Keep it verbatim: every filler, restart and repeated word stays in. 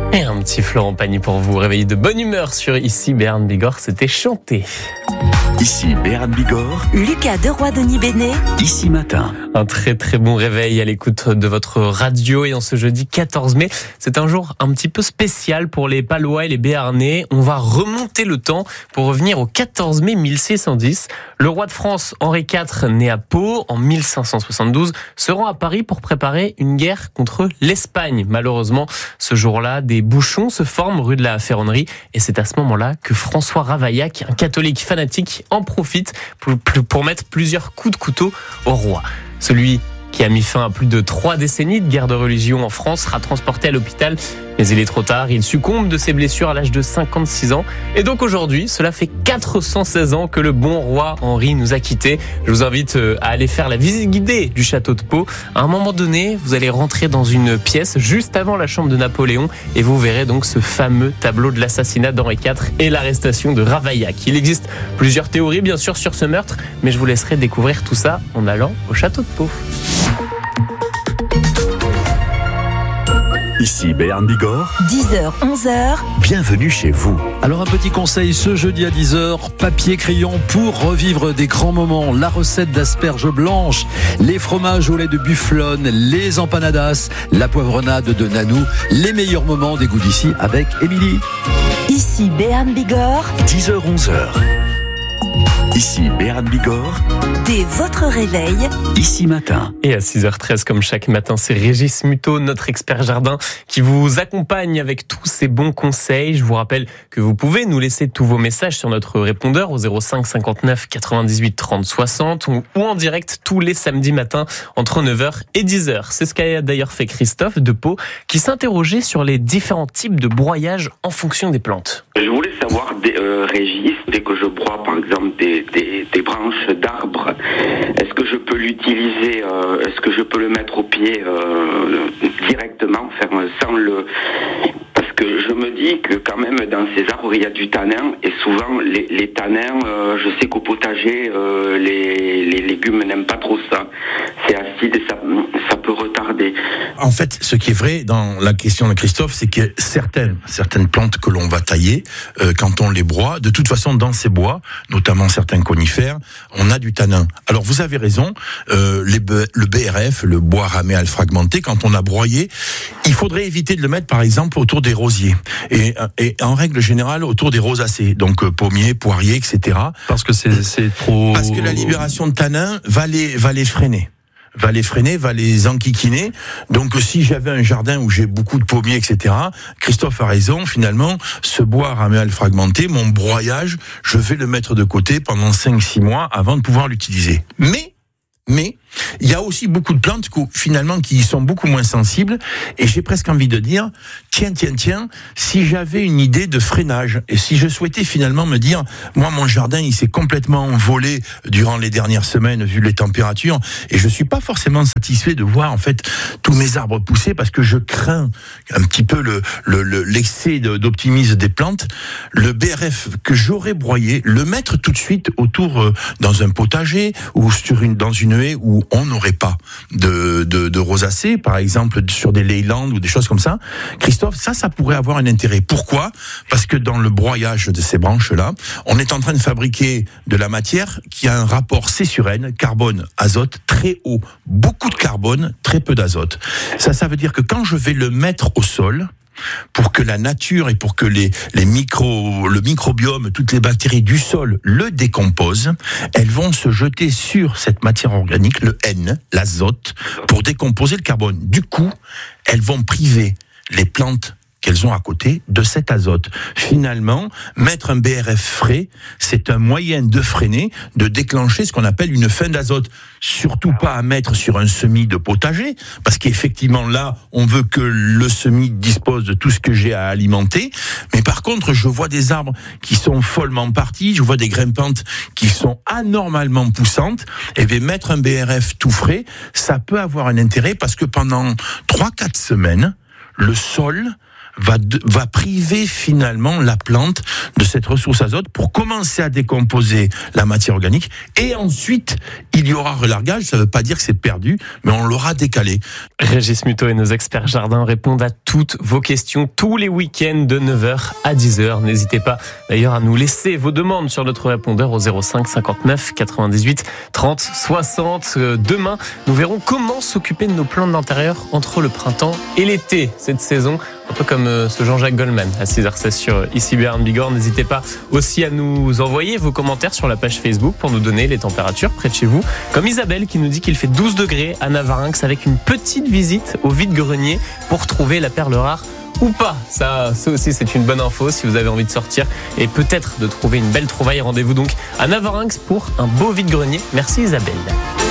Et un petit Florent Pagny pour vous réveiller de bonne humeur sur Ici Béarn Bigorre, c'était chanté. Ici Béarn Bigorre, Lucas Deroy-Denis Bénet, Ici Matin. Un très très bon réveil à l'écoute de votre radio et en ce jeudi quatorze mai, c'est un jour un petit peu spécial pour les Palois et les Béarnais. On va remonter le temps pour revenir au quatorze mai mille six cent dix. Le roi de France Henri quatre, né à Pau en mille cinq cent soixante-douze, se rend à Paris pour préparer une guerre contre l'Espagne. Malheureusement, ce jour-là, des bouchons se forment rue de la Ferronnerie et c'est à ce moment-là que François Ravaillac, un catholique fanatique, en profite pour, pour mettre plusieurs coups de couteau au roi. Celui qui a mis fin à plus de trois décennies de guerre de religion en France, sera transporté à l'hôpital. Mais il est trop tard, il succombe de ses blessures à l'âge de cinquante-six ans. Et donc aujourd'hui, cela fait quatre cent seize ans que le bon roi Henri nous a quittés. Je vous invite à aller faire la visite guidée du château de Pau. À un moment donné, vous allez rentrer dans une pièce juste avant la chambre de Napoléon et vous verrez donc ce fameux tableau de l'assassinat d'Henri quatre et l'arrestation de Ravaillac. Il existe plusieurs théories bien sûr sur ce meurtre, mais je vous laisserai découvrir tout ça en allant au château de Pau. Ici Béarn Bigorre, dix heures onze heures. Bienvenue chez vous. Alors un petit conseil ce jeudi à dix heures, papier crayon pour revivre des grands moments, la recette d'asperges blanches, les fromages au lait de bufflone, les empanadas, la poivronade de Nanou, les meilleurs moments des goûts d'ici avec Émilie. Ici Béarn Bigorre, dix heures onze heures. Ici Béarn Bigorre, dès votre réveil, Ici Matin. Et à six heures treize, comme chaque matin, c'est Régis Muto, notre expert jardin, qui vous accompagne avec tous ses bons conseils. Je vous rappelle que vous pouvez nous laisser tous vos messages sur notre répondeur au zéro cinq cinquante-neuf quatre-vingt-dix-huit trente soixante ou en direct tous les samedis matins entre neuf heures et dix heures. C'est ce qu'a d'ailleurs fait Christophe de Pau, qui s'interrogeait sur les différents types de broyage en fonction des plantes. Je voulais savoir, euh, Régis, dès que je broie par exemple des, des, des branches d'arbres, est-ce que je peux l'utiliser, euh, est-ce que je peux le mettre au pied euh, directement, faire sans le... Parce que je me dis que quand même dans ces arbres il y a du tanin et souvent les, les tanins, euh, je sais qu'au potager euh, les, les légumes n'aiment pas trop ça. C'est acide et ça, ça peut retarder. En fait, ce qui est vrai dans la question de Christophe, c'est que certaines, certaines plantes que l'on va tailler, euh, quand on les broie, de toute façon dans ces bois, notamment certains conifères, on a du tanin. Alors vous avez raison, euh, les, le B R F, le bois raméal fragmenté, quand on a broyé, il faudrait éviter de le mettre par exemple autour des rosiers et, et en règle générale autour des rosacées, donc euh, pommiers, poiriers, et cetera. Parce que c'est, c'est trop... Parce que la libération de tanin va les, va les freiner. va les freiner, va les enquiquiner. Donc si j'avais un jardin où j'ai beaucoup de pommiers, et cetera, Christophe a raison, finalement, ce bois raméal fragmenté, mon broyage, je vais le mettre de côté pendant cinq six mois avant de pouvoir l'utiliser. Mais, mais, il y a aussi beaucoup de plantes qui, finalement, qui sont beaucoup moins sensibles, et j'ai presque envie de dire, tiens, tiens, tiens, si j'avais une idée de freinage, et si je souhaitais finalement me dire, moi, mon jardin, il s'est complètement envolé durant les dernières semaines, vu les températures, et je suis pas forcément satisfait de voir, en fait, tous mes arbres pousser, parce que je crains un petit peu le, le, le l'excès de, d'optimisme des plantes. Le B R F que j'aurais broyé, le mettre tout de suite autour, euh, dans un potager, ou sur une, dans une haie, où on n'aurait pas de, de, de rosacées, par exemple sur des leylands ou des choses comme ça. Christophe, ça, ça pourrait avoir un intérêt. Pourquoi ? Parce que dans le broyage de ces branches-là, on est en train de fabriquer de la matière qui a un rapport C sur N, carbone-azote, très haut. Beaucoup de carbone, très peu d'azote. Ça, ça veut dire que quand je vais le mettre au sol, pour que la nature et pour que les, les micro, le microbiome, toutes les bactéries du sol le décomposent, elles vont se jeter sur cette matière organique, le N, l'azote, pour décomposer le carbone. Du coup, elles vont priver les plantes qu'elles ont à côté de cet azote. Finalement, mettre un B R F frais, c'est un moyen de freiner, de déclencher ce qu'on appelle une fin d'azote. Surtout pas à mettre sur un semis de potager, parce qu'effectivement là, on veut que le semis dispose de tout ce que j'ai à alimenter. Mais par contre, je vois des arbres qui sont follement partis, je vois des grimpantes qui sont anormalement poussantes. Et bien mettre un B R F tout frais, ça peut avoir un intérêt, parce que pendant trois quatre semaines, le sol va, de, va priver finalement la plante de cette ressource azote pour commencer à décomposer la matière organique. Et ensuite, il y aura relargage. Ça ne veut pas dire que c'est perdu, mais on l'aura décalé. Régis Muto et nos experts jardins répondent à toutes vos questions tous les week-ends de neuf heures à dix heures. N'hésitez pas d'ailleurs à nous laisser vos demandes sur notre répondeur au zéro cinq cinquante-neuf quatre-vingt-dix-huit trente soixante. Demain, nous verrons comment s'occuper de nos plantes d'intérieur entre le printemps et l'été cette saison. Un peu comme ce Jean-Jacques Goldman à six heures seize sur Ici Béarn Bigorre. N'hésitez pas aussi à nous envoyer vos commentaires sur la page Facebook pour nous donner les températures près de chez vous. Comme Isabelle qui nous dit qu'il fait douze degrés à Navarinx avec une petite visite au vide-grenier pour trouver la perle rare ou pas. Ça, ça aussi c'est une bonne info si vous avez envie de sortir et peut-être de trouver une belle trouvaille. Rendez-vous donc à Navarinx pour un beau vide-grenier. Merci Isabelle.